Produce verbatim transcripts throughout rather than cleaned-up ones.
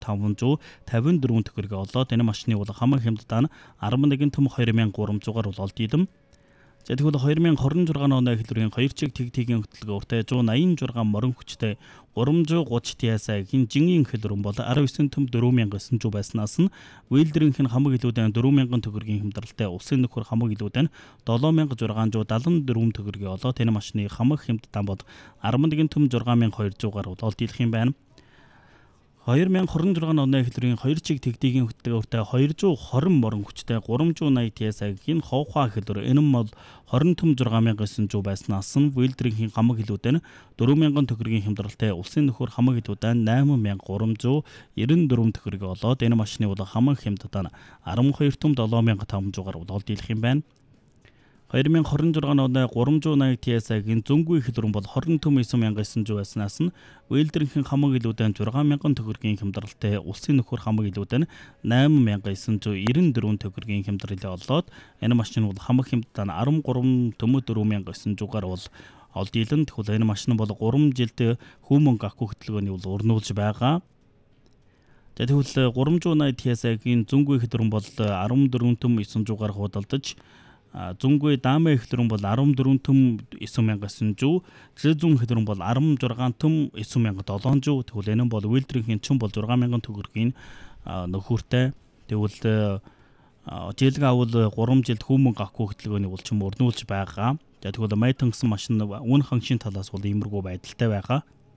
таван зуун тавин дөрвөн төгрөгийг олоод энэ машины бол хамаг хямдтаа нь арван нэгэн том хоёр мянга гурван зуугаар бол олд идэм. За тэгвэл хоёр мянга хорин жургааны оны эхлэрийн хоёр чиг тэгтгийн хөтөлбөртэй зуун аян жургаан морин хүчтэй гурван зуун гуравч тиасагийн жингийн хэлбэрэн бол арван девэн том дөрвөн мянга гэсэн зуун байснаас нь Уилдрийнх нь хамаг илүүдэн дөрвөн мянган төгрөгийн хямдралтай улсын нөхөр хамаг илүүдэн долоон мянга зургаан зуун дадлан дөрвөн төгрөгийг олоод энэ машины хамаг хямдтаа бол арван нэгэн том зургаан мянга хоёр зуугаар олд идэх юм байна. хоёр мянга хорин жургааны оны эхлэрийн хоёр чиг тэгтгийн хөтөлбөртэй хоёр зуун хорин морин хүчтэй гурван зуун наяд тиасагийн ховхоо хэлбэр энэ нь бол хорин том зургаан мянга гэсэн зуун байснаас нь Уилдрийнх хамаг илүүдэн дөрвөн мянган төгрөгийн хямдралтай улсын нөхөр хамаг илүүдэн найман мянга гурван зуун девэн дөрвөн төгрөгийг олоод энэ машины бол хамаг хямдтаа нь арван хоёр том долоон мянга таван зуугаар олд идэх юм байна. хоёр мянга хорин жургааны оны гурван зуун наяд тиасагийн зөнгүү хэлбэрэн бол хорин том девэн мянга гэсэн зуун байснаас нь Уилдрийнх хамаг илүүдэн зургаан мянган төгрөгийн хямдралтай улсын нөхөр хамаг илүүдэн найман мянга девэн зуун девэн дөрвөн төгрөгийн хямдралыг олоод энэ машин бол хамаг хямдтаа нь арван гурван том дөрвөн мянга гэсэн зуугаар бол олд илэн. Тэгвэл энэ машин бол гурван жилд хүмүүн гахгүй хөтөлбөрийн бол өрнүүлж байгаа. За тэгвэл гурван зуун наяд тиасагийн зөнгүү хэлбэрэн бол арван дөрвөн том девэн зуугаар худалдаж зөнгөө даамаа эхлэрэн бол арван дөрвөн том девэн мянга гэсэн зуун, зүүн хэлбэрэн бол арван зургаан том девэн мянга долоон зуун. Тэгвэл энэ нь бол Уилдрийнх чин бол зургаан мянган төгрөгийн нөхөртэй. Тэгвэл жилг авал гурван жилд хүмүүн гахгүй хөтөлбөрийн бол ч юм өрнүүлж байгаа. За тэгвэл майтангсан машин үн ханшийн талаас бол иймэрхүү байдалтай байгаа.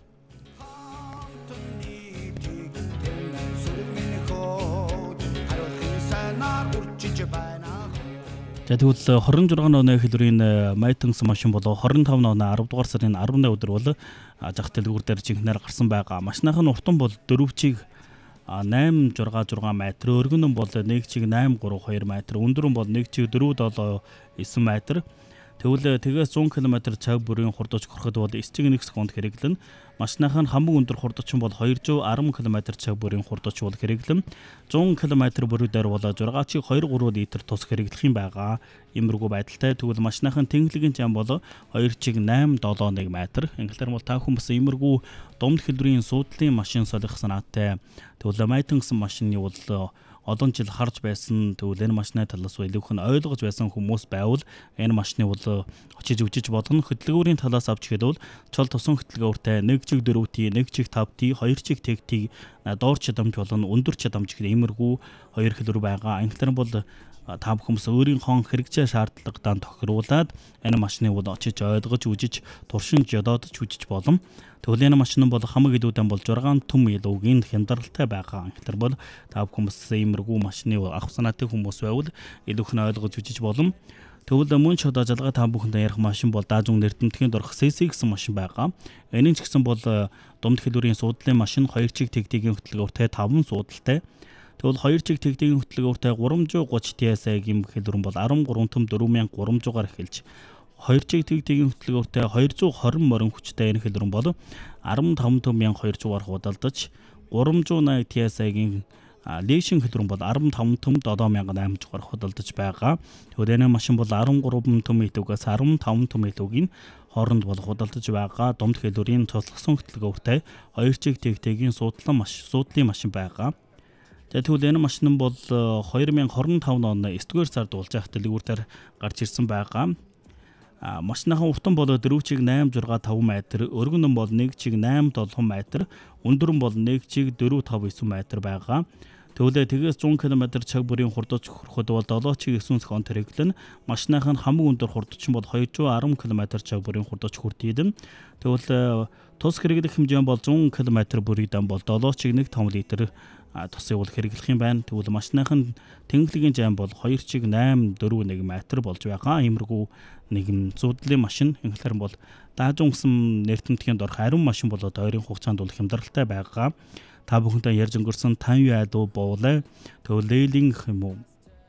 За тэгвэл хорин жургааны оны эхлэрийн майтангсан машин бол хорин тавны оны арав дугаар сарын арван өдөр бол зах дэлгүүр дээр жинхнээр гарсан байгаа. Машиных нь уртан бол дөрвөн чиг найман зургаан зургаан метр, өргөн нь бол нэг чиг найман гурван хоёр метр, өндөр нь бол нэг чиг дөрвөн долоо девэн метр. Тэгвэл тэгээс зуун километр цаг бүрийн хурдаж хүрхэд бол эс чиг нэг секунд хэрэглэн. Машиных нь хамаг өндөр хурдач нь бол хоёр зуун арван километр цаг бүрийн хурдач бол хэрэглэн. зуун километр бүрээр бол зургаан чиг хоёр гурван литр тус хэрэглэх юм байгаа. Иймэрхүү байдалтай. Тэгвэл машиных нь тэнхлэгийн зам бол хоёр чиг найман долоон нэг метр. Инглээр бол та хүмүүс иймэрхүү дунд хэлбэрийн суудлын машин солих санаатай. Тэгвэл майтангсан машины бол олон жил харж байсан. Тэгвэл энэ машины талаас илүүх нь ойлгож байсан хүмүүс байвал энэ машины бол очиж үжиж болно. Хөдөлгөөрийн талаас авч ихэд бол чол тусан хөдөлгөөртэй нэг чиг дөрвөн ти, нэг чиг таван ти, хоёр чиг тэгти, доор чадамж болон өндөр чадамж гэх иймэрхүү хоёр хэлбэр байгаа. Инглээр бол та бүхэн өөрийнхөө хэрэгцээ шаардлагатай тохируулаад энэ машины бол очиж ойлгож үжиж туршин жододж үжиж болно. Тэгвэл энэ машин бол хамаг илүүдэн бол зургаан том илүүгийн хямдралтай байгаа. Тэгэхээр бол та бүхэн иймэрхүү машины авах санаатай хүмүүс байвал илүүх нь ойлгож үжиж болно. Тэгвэл мөн ч одоо жалгаа та бүхэнд ярих машин бол даажун нэртэмтгэнд орох эс эс гэсэн машин байгаа. Энэ нь ч гэсэн бол дунд хэлбэрийн суудлын машин хоёр чиг тэгтгийн хөтөлбөртэй таван суудалтай. Тэгвэл хоёр чиг тэгтгийн хөтөлбөртэй гурван зуун гуравч тиасагийн хэлбэр бол арван гурван том дөрвөн мянга гурван зуугаар эхэлж хоёр чиг тэгтгийн хөтөлбөртэй хоёр зуун хорин морин хүчтэй энэ хэлбэр бол арван таван том мянга хоёр зуугаар худалдаж гурван зуун наяд тиасагийн лейшин хэлбэр бол арван таван том долоон мянга найман зуугаар худалдаж байгаа. Тэгвэл энэ машин бол арван гурван том илүүгээс арван таван том илүүгийн хооронд бол худалдаж байгаа. Дунд хэлбэрийн цусласан хөтөлбөртэй хоёр чиг тэгтгийн суудлын машин суудлын машин байгаа. За тэгвэл энэ машин бол хоёр мянга хорин тавны оны есдүгээр сард уулзах дэлгүүрээр гарч ирсэн байгаа. Машиныхаа уртан бол дөрвөн чиг найман зургаан таван метр, өргөн нь бол нэг чиг найман долоон метр, өндөр нь бол нэг чиг дөрвөн таван девэн метр байгаа. Тэгвэл тэгээс зуун километр цаг бүрийн хурдаж хүрэхэд бол долоон чиг девэн секунд хэрэглэн. Машиных нь хамаг өндөр хурдач нь бол хоёр зуун арван километр цаг бүрийн хурдаж хүртээдэн. Тэгвэл тус хэрэглэх хэмжээ бол зуун километр бүрийдэн бол долоон чиг нэг том литр тусыг бол хэрэглэх юм байна. Тэгвэл машиных нь тэнхлэгийн зам бол хоёр чиг найман дөрвөн нэг метр болж байгаа. Иймэрхүү нэгэн суудлын машин. Инглээр бол даажунгсан нэртэмтгэнд орох ариун машин болоод ойрын хугацаанд бол хямдралтай байгаа. Та бүхэнтэй ярьж өнгөрсөн Танью айдуу буулаа. Тэгвэл Лейлинг юм уу?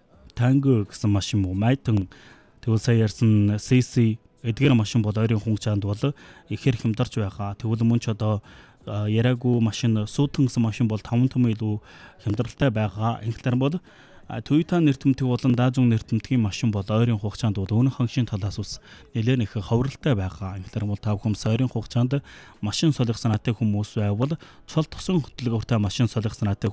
Танго гэсэн машин юм уу? Майтан тэгвэл сая ярьсан си си эдгээр машин бол ойрын хугацаанд бол ихээр хямдарч байгаа. Тэгвэл мөн ч одоо яраагүй машин суудсан машин бол таван том илүү хямдралтай байгаа. Инглээр бол Toyota нэртэмтэг болон даажун нэртэмтгийн машин бол ойрын хугацаанд бол өнөх ханшийн талаас ус нэлээд их ховролтой байгаа. Инглээр бол тав хүмүүс ойрын хугацаанд машин солих санаатай хүмүүс байвал цол тусан хөтөлбөртэй машин солих санаатай